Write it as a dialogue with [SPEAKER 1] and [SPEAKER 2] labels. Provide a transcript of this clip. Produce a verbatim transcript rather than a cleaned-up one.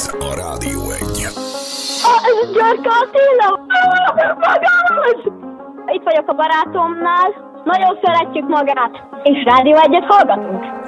[SPEAKER 1] Ez a Rádió egy.
[SPEAKER 2] Ah, ez Györke Attila! Magas! Itt vagyok a barátomnál, nagyon szeretjük magát, és Rádió egyet hallgatunk.